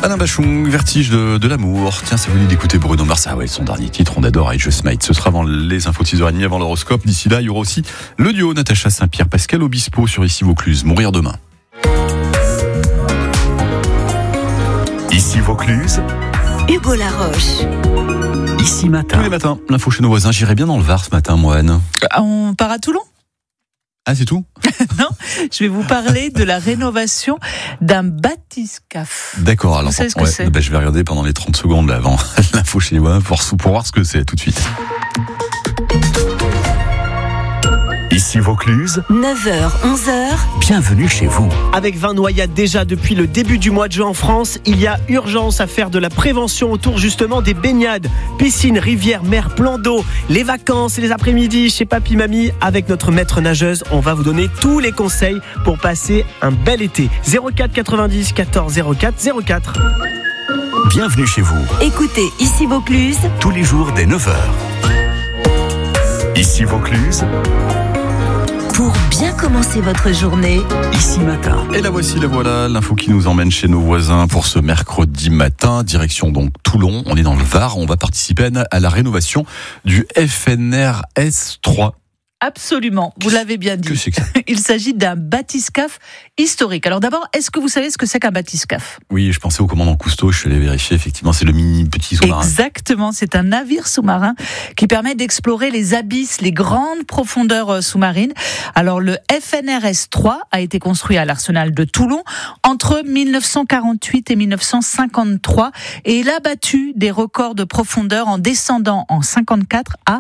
Alain Bachung, Vertige de l'amour. Tiens, ça vous dit d'écouter Bruno Mars. Ah ouais, son dernier titre, on adore, I Just Might. Ce sera avant les infos de 6h30, avant l'horoscope. D'ici là, il y aura aussi le duo Natacha Saint-Pierre, Pascal Obispo sur Ici Vaucluse. Mourir demain. Ici Vaucluse, Hugo Laroche. Ici Matin. Tous les matins, l'info chez nos voisins. J'irai bien dans le Var ce matin, moi, Anne. On part à Toulon? Ah, c'est tout? Non, je vais vous parler de la rénovation d'un bathyscaphe. D'accord, alors. Vous savez ce que c'est? Je vais regarder pendant les 30 secondes là, avant l'info chez les voisins pour voir ce que c'est tout de suite. Ici Vaucluse, 9h, 11h. bienvenue chez vous. Avec 20 noyades déjà depuis le début du mois de juin en France, il y a urgence à faire de la prévention autour justement des baignades, piscines, rivières, mers, plans d'eau, les vacances et les après-midi chez Papy Mamie. Avec notre maître nageuse, on va vous donner tous les conseils pour passer un bel été. 04 90 14 04 04. Bienvenue chez vous, Écoutez Ici Vaucluse. tous les jours dès 9h. Ici Vaucluse, Pour bien commencer votre journée. Ici Matin. Et la voici, la voilà, l'info qui nous emmène chez nos voisins pour ce mercredi matin. Direction donc Toulon, on est dans le Var. On va participer à la rénovation du FNRS 3. Absolument, vous l'avez bien dit. Que c'est que ça? Il s'agit d'un bathyscaphe historique. Alors d'abord, est-ce que vous savez ce que c'est qu'un bathyscaphe? Oui, je pensais au commandant Cousteau, je suis allé vérifier, effectivement, c'est le mini petit sous-marin. Exactement, c'est un navire sous-marin qui permet d'explorer les abysses, les grandes profondeurs sous-marines. Alors le FNRS 3 a été construit à l'arsenal de Toulon entre 1948 et 1953 et il a battu des records de profondeur en descendant en 54 à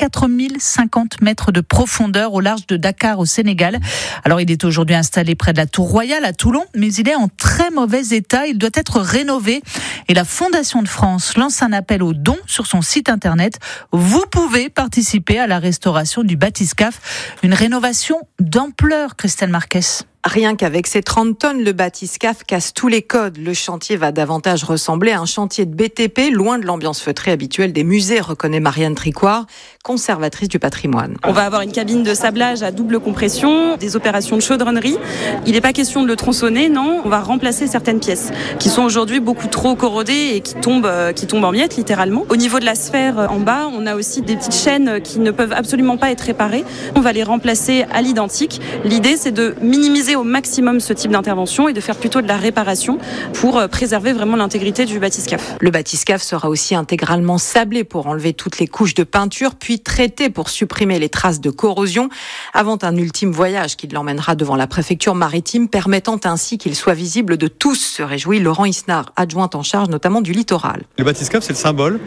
4050 mètres de profondeur au large de Dakar au Sénégal. Alors il est aujourd'hui installé près de la Tour Royale à Toulon, mais il est en très mauvais état. Il doit être rénové et la Fondation de France lance un appel aux dons sur son site internet. Vous pouvez participer à la restauration du bathyscaphe. Une rénovation d'ampleur, Christelle Marquez. Rien qu'avec ses 30 tonnes, le bathyscaphe casse tous les codes. Le chantier va davantage ressembler à un chantier de BTP, loin de l'ambiance feutrée habituelle des musées, reconnaît Marianne Tricoire, conservatrice du patrimoine. On va avoir une cabine de sablage à double compression, des opérations de chaudronnerie. Il n'est pas question de le tronçonner, non. On va remplacer certaines pièces qui sont aujourd'hui beaucoup trop corrodées et qui tombent en miettes, littéralement. Au niveau de la sphère en bas, on a aussi des petites chaînes qui ne peuvent absolument pas être réparées. On va les remplacer à l'identique. L'idée, c'est de minimiser au maximum ce type d'intervention et de faire plutôt de la réparation pour préserver vraiment l'intégrité du bathyscaphe. Le bathyscaphe sera aussi intégralement sablé pour enlever toutes les couches de peinture, puis traité pour supprimer les traces de corrosion, avant un ultime voyage qui l'emmènera devant la préfecture maritime, permettant ainsi qu'il soit visible de tous, se réjouit Laurent Isnard, adjointe en charge notamment du littoral. Le bathyscaphe, c'est le symbole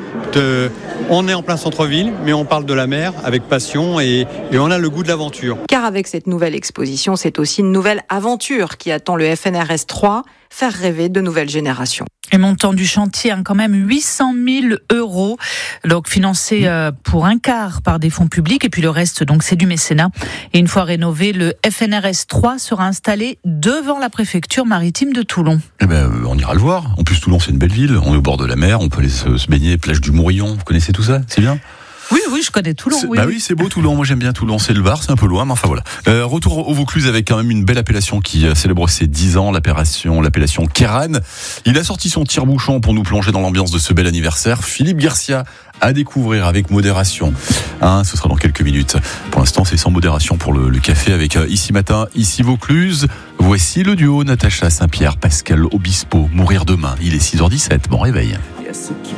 on est en plein centre-ville, mais on parle de la mer avec passion et on a le goût de l'aventure. Car avec cette nouvelle exposition, c'est aussi une nouvelle aventure qui attend le FNRS 3, faire rêver de nouvelles générations. Et montant du chantier, quand même 800 000 €, donc financé pour un quart par des fonds publics, et puis le reste, donc c'est du mécénat. Et une fois rénové, le FNRS 3 sera installé devant la préfecture maritime de Toulon. Eh ben, on ira le voir. En plus, Toulon, c'est une belle ville. On est au bord de la mer. On peut aller se baigner, plage du Mourillon. Vous connaissez tout ça? C'est bien? Oui, je connais Toulon. Oui, c'est beau Toulon. Moi, j'aime bien Toulon. C'est le Var, c'est un peu loin, mais enfin voilà. Retour au Vaucluse avec quand même une belle appellation qui célèbre ses 10 ans, l'appellation Kéran. Il a sorti son tire-bouchon pour nous plonger dans l'ambiance de ce bel anniversaire. Philippe Garcia à découvrir avec modération. Ce sera dans quelques minutes. Pour l'instant, c'est sans modération pour le café avec Ici Matin, Ici Vaucluse. Voici le duo Natacha Saint-Pierre, Pascal Obispo. Mourir demain. Il est 6h17. Bon réveil.